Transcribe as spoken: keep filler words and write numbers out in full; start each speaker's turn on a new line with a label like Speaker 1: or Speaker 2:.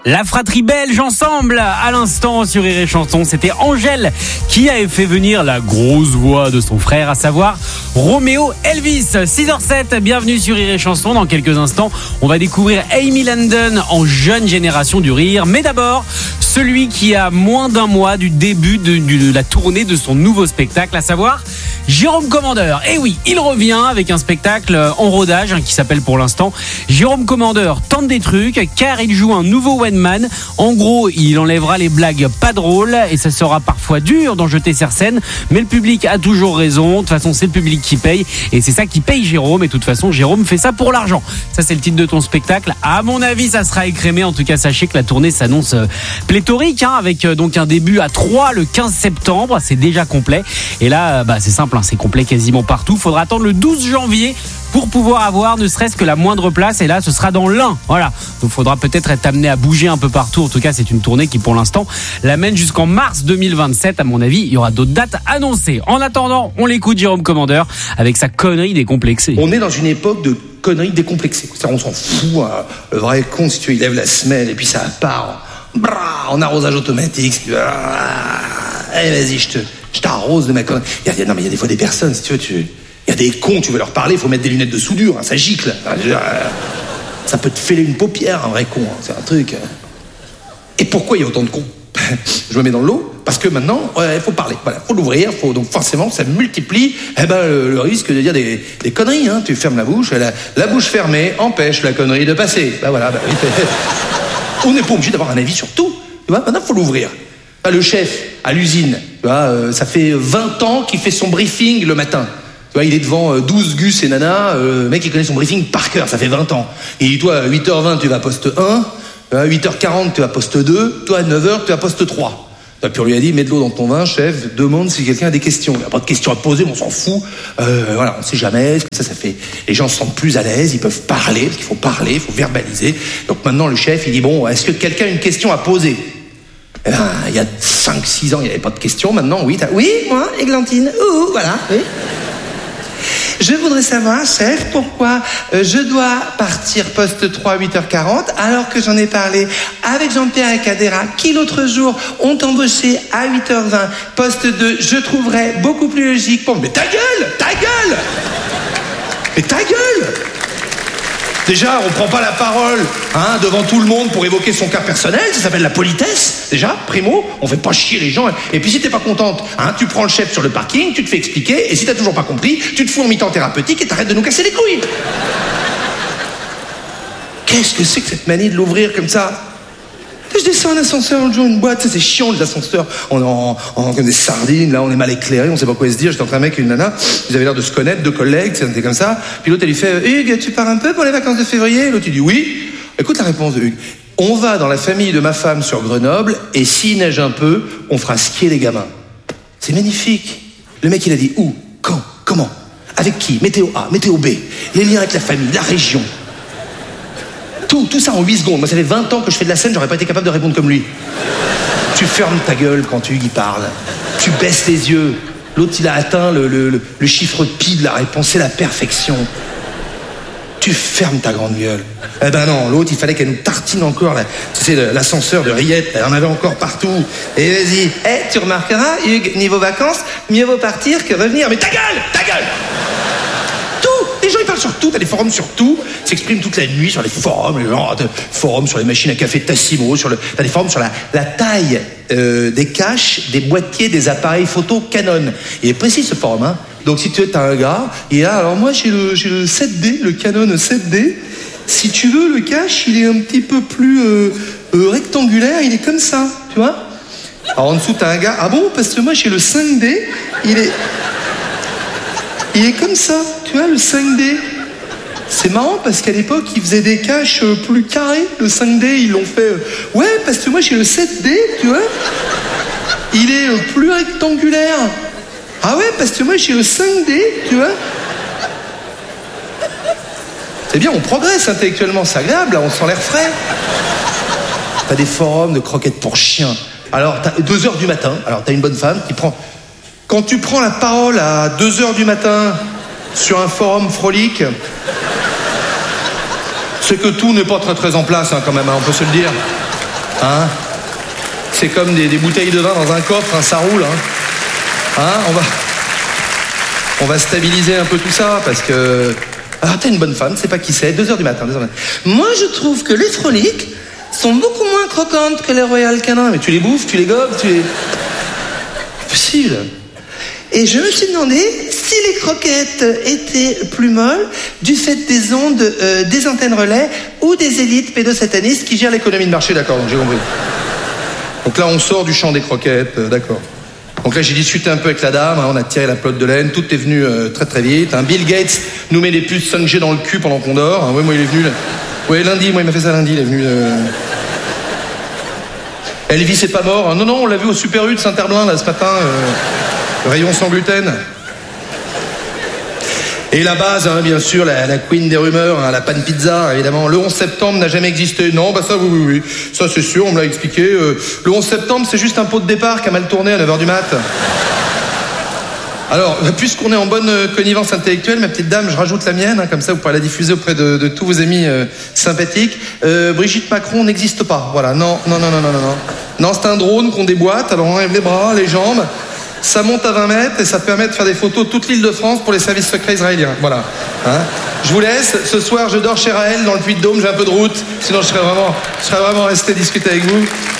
Speaker 1: La fratrie belge ensemble à l'instant sur Rire et Chanson. C'était Angèle qui avait fait venir la grosse voix de son frère, à savoir Roméo Elvis. six heures zéro sept, bienvenue sur Rire et Chanson. Dans quelques instants, on va découvrir Amy London en jeune génération du rire. Mais d'abord, celui qui a moins d'un mois du début de, de la tournée de son nouveau spectacle, à savoir Jérôme Commandeur. Et oui, il revient avec un spectacle en rodage hein, qui s'appelle pour l'instant Jérôme Commandeur tente des trucs, car il joue un nouveau one man. En gros, il enlèvera les blagues pas drôles et ça sera parfois dur d'en jeter sur scène, mais le public a toujours raison. De toute façon, c'est le public qui paye et c'est ça qui paye Jérôme. Et de toute façon, Jérôme fait ça pour l'argent. Ça, c'est le titre de ton spectacle. À mon avis, ça sera écrémé. En tout cas, sachez que la tournée s'annonce pléthorique hein, avec donc un début à Troyes le quinze septembre. C'est déjà complet. Et là, bah, c'est simple, hein, c'est complet quasiment partout. Faudra attendre le douze janvier pour pouvoir avoir ne serait-ce que la moindre place. Et là, ce sera dans l'Ain. Voilà. Donc, faudra peut-être être amené à bouger un peu partout. En tout cas, c'est une tournée qui, pour l'instant, l'amène jusqu'en mars deux mille vingt-sept. À mon avis, il y aura d'autres dates annoncées. En attendant, on l'écoute, Jérôme Commandeur, avec sa connerie décomplexée.
Speaker 2: On est dans une époque de conneries décomplexées. C'est-à-dire, on s'en fout. Hein. Le vrai con, si tu veux, il lève la semelle et puis ça part en, en arrosage automatique. Allez, vas-y, je te, je t'arrose de ma connerie. Il y a, non, mais il y a des fois des personnes, si tu veux, tu... Il y a des cons, tu veux leur parler, il faut mettre des lunettes de soudure, hein, ça gicle. Ça peut te fêler une paupière, un vrai con, hein, c'est un truc. Et pourquoi il y a autant de cons ? Je me mets dans le lot, parce que maintenant, il ouais, faut parler, voilà, faut l'ouvrir, faut, donc forcément, ça multiplie eh ben, le, le risque de dire des, des conneries. Hein. Tu fermes la bouche, la, la bouche fermée empêche la connerie de passer. Ben voilà, ben, on n'est pas obligé d'avoir un avis sur tout. Tu vois, maintenant, il faut l'ouvrir. Ben, le chef, à l'usine, tu vois, euh, ça fait vingt ans qu'il fait son briefing le matin. Tu vois, il est devant douze gus et nanas, euh, le mec il connaît son briefing par cœur, ça fait vingt ans. Et il dit, toi, à huit heures vingt, tu vas poste un, à huit heures quarante, tu vas poste deux, toi, à neuf heures, tu vas poste trois. Puis on lui a dit, mets de l'eau dans ton vin, chef, demande si quelqu'un a des questions. Il n'y a pas de questions à poser, mais on s'en fout. Euh, voilà, on ne sait jamais. Ça, ça fait. Les gens se sentent plus à l'aise, ils peuvent parler, parce qu'il faut parler, il faut verbaliser. Donc maintenant, le chef, il dit, bon, est-ce que quelqu'un a une question à poser ? Eh ben, il y a cinq six ans, il n'y avait pas de questions. Maintenant, oui, t'as... oui, moi, Églantine, ouh, voilà, oui. Je voudrais savoir, chef, pourquoi euh, je dois partir poste trois à huit heures quarante alors que j'en ai parlé avec Jean-Pierre et Cadera qui l'autre jour ont embauché à huit heures vingt poste deux. Je trouverais beaucoup plus logique pour... Mais ta gueule, ta gueule Mais ta gueule Déjà, on prend pas la parole hein, devant tout le monde pour évoquer son cas personnel, ça s'appelle la politesse. Déjà, primo, on fait pas chier les gens. Et puis si t'es pas contente, hein, tu prends le chef sur le parking, tu te fais expliquer, et si t'as toujours pas compris, tu te fous en mi-temps thérapeutique et t'arrêtes de nous casser les couilles. Qu'est-ce que c'est que cette manie de l'ouvrir comme ça ? Je descends un ascenseur, l'autre jour, une boîte, ça c'est chiant les ascenseurs, on est en, en, comme des sardines, là on est mal éclairés, on sait pas quoi se dire, j'étais entre un mec et une nana, ils avaient l'air de se connaître, deux collègues, c'était comme ça, puis l'autre elle lui fait, Hugues, tu pars un peu pour les vacances de février ? L'autre il dit oui. Écoute la réponse de Hugues, on va dans la famille de ma femme sur Grenoble, et s'il neige un peu, on fera skier les gamins. C'est magnifique. Le mec il a dit où, quand, comment, avec qui, météo A, météo B, les liens avec la famille, la région. Tout, tout ça en huit secondes. Moi, ça fait vingt ans que je fais de la scène, j'aurais pas été capable de répondre comme lui. Tu fermes ta gueule quand Hugues y parle. Tu baisses les yeux. L'autre, il a atteint le, le, le, le chiffre pi de la réponse, c'est la perfection. Tu fermes ta grande gueule. Eh ben non, l'autre, il fallait qu'elle nous tartine encore, là. Tu sais, l'ascenseur de rillettes, elle en avait encore partout. Et vas-y, eh, tu remarqueras, Hugues, niveau vacances, mieux vaut partir que revenir. Mais ta gueule, ta gueule. Les gens ils parlent sur tout, t'as des forums sur tout, ils s'expriment toute la nuit sur les forums, les gens, t'as des forums sur les machines à café Tassimo, sur le, t'as des forums sur la, la taille euh, des caches, des boîtiers, des appareils photo Canon. Il est précis ce forum, hein. Donc si tu veux, t'as un gars, et là, alors moi j'ai le, j'ai le sept D, le Canon sept D. Si tu veux, le cache, il est un petit peu plus euh, euh, rectangulaire, il est comme ça, tu vois. Alors en dessous t'as un gars, ah bon, parce que moi j'ai le cinq D, il est... Il est comme ça, tu vois, le cinq D. C'est marrant parce qu'à l'époque, ils faisaient des caches plus carrés. Le cinq D, ils l'ont fait... Ouais, parce que moi, j'ai le sept D, tu vois. Il est plus rectangulaire. Ah ouais, parce que moi, j'ai le cinq D, tu vois. C'est bien, on progresse intellectuellement, c'est agréable, là, on sent l'air frais. T'as des forums de croquettes pour chiens. Alors, t'as deux heures du matin, alors t'as une bonne femme qui prend... Quand tu prends la parole à deux heures du matin sur un forum frolique, c'est que tout n'est pas très très en place hein, quand même, hein, on peut se le dire. Hein? C'est comme des, des bouteilles de vin dans un coffre, hein, ça roule. Hein? Hein? On va, on va stabiliser un peu tout ça parce que. Ah, t'es une bonne femme, c'est pas qui c'est, deux heures du matin, deux heures du matin. Moi, je trouve que les froliques sont beaucoup moins croquantes que les Royal Canin. Mais tu les bouffes, tu les gobes, tu les. Possible. Et je me suis demandé si les croquettes étaient plus molles du fait des ondes euh, des antennes relais ou des élites pédosatanistes qui gèrent l'économie de marché, d'accord, donc j'ai compris. Donc là, on sort du champ des croquettes, euh, d'accord. Donc là, j'ai discuté un peu avec la dame, hein, on a tiré la pelote de laine, tout est venu euh, très très vite. Hein. Bill Gates nous met des puces cinq G dans le cul pendant qu'on dort. Hein. Oui, moi, il est venu... Là... Oui, lundi, moi, il m'a fait ça lundi, il est venu... Euh... Elvis est pas mort. Hein. Non, non, on l'a vu au Super U de Saint-Herblain, là, ce matin. Euh... Rayon sans gluten. Et la base, hein, bien sûr, la, la queen des rumeurs, hein, la pan pizza, évidemment. Le onze septembre n'a jamais existé. Non, bah ça, oui, oui, oui. Ça, c'est sûr, on me l'a expliqué. Euh, le onze septembre, c'est juste un pot de départ qui a mal tourné à neuf heures du mat. Alors, puisqu'on est en bonne connivence intellectuelle, ma petite dame, je rajoute la mienne, hein, comme ça vous pourrez la diffuser auprès de, de tous vos amis euh, sympathiques. Euh, Brigitte Macron n'existe pas. Voilà, non, non, non, non, non, non. Non, c'est un drone qu'on déboîte, alors on enlève les bras, les jambes. Ça monte à vingt mètres et ça permet de faire des photos de toute l'île de France pour les services secrets israéliens. Voilà. Hein, je vous laisse. Ce soir, je dors chez Raël dans le Puy-de-Dôme. J'ai un peu de route. Sinon, je serais vraiment, je serais vraiment resté discuter avec vous.